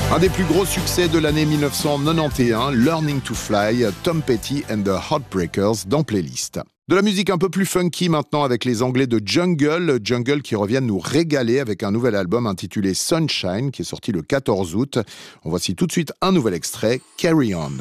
Un des plus gros succès de l'année 1991, Learning to Fly, Tom Petty and the Heartbreakers dans Playlist. De la musique un peu plus funky maintenant avec les Anglais de Jungle qui reviennent nous régaler avec un nouvel album intitulé Sunshine qui est sorti le 14 août. On voici tout de suite un nouvel extrait, Carry On.